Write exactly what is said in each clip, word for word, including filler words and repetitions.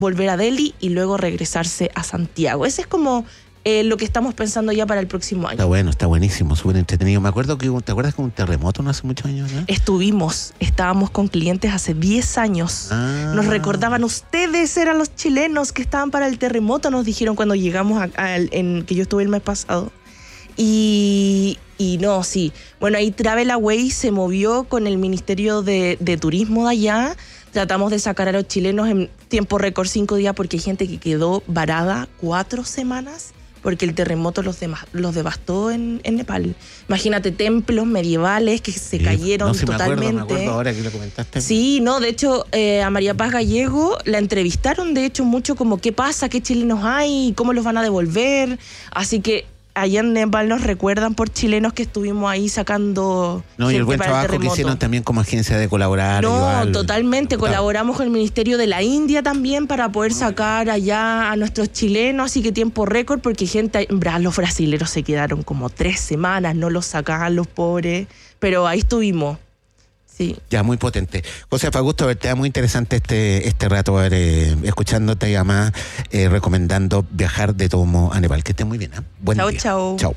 volver a Delhi y luego regresarse a Santiago. Ese es como eh, lo que estamos pensando ya para el próximo año. Está bueno, está buenísimo, súper entretenido. Me acuerdo que, ¿te acuerdas que hubo un terremoto no hace muchos años? ¿No? Estuvimos, estábamos con clientes hace diez años. Ah. Nos recordaban, ustedes eran los chilenos que estaban para el terremoto, nos dijeron cuando llegamos a, a, en que yo estuve el mes pasado. Y, y no, sí. Bueno, ahí Travelaway se movió con el Ministerio de, de Turismo de allá. Tratamos de sacar a los chilenos en tiempo récord, cinco días, porque hay gente que quedó varada cuatro semanas porque el terremoto los, de, los devastó en, en Nepal. Imagínate, templos medievales que se sí, cayeron no, sí, totalmente. Me acuerdo, me acuerdo ahora que lo comentaste. Sí, no, de hecho, eh, a María Paz Gallego la entrevistaron, de hecho, mucho como qué pasa, qué chilenos hay, cómo los van a devolver. Así que allá en Nepal nos recuerdan por chilenos que estuvimos ahí sacando. No, y el buen trabajo que hicieron también como agencia de colaborar. No, ayudar, totalmente. ayudar. Colaboramos con el Ministerio de la India también para poder sacar allá a nuestros chilenos, así que tiempo récord, porque gente, los brasileros se quedaron como tres semanas, no los sacaban los pobres, pero ahí estuvimos. Sí. Ya, muy potente. Josefa, gusto verte, muy interesante este, este rato, ver, eh, escuchándote y además eh, recomendando viajar de Tomo a Nepal. Que esté muy bien, ¿eh? Buen chau, día. Chau, chau.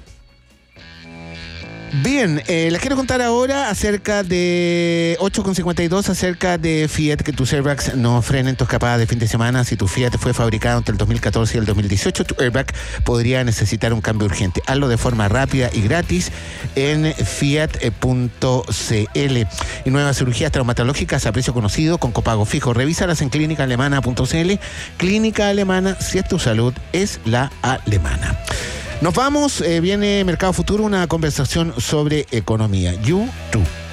Bien, eh, les quiero contar ahora acerca de ocho con cincuenta y dos, acerca de Fiat, que tus airbags no frenen tu escapada de fin de semana. Si tu Fiat fue fabricado entre el dos mil catorce y el dos mil dieciocho, tu airbag podría necesitar un cambio urgente. Hazlo de forma rápida y gratis en fiat punto c l. Y nuevas cirugías traumatológicas a precio conocido con copago fijo. Revísalas en clínica alemana punto c l. Clínica Alemana, si es tu salud, es la alemana. Nos vamos, eh, viene Mercado Futuro, una conversación sobre economía. You, tú.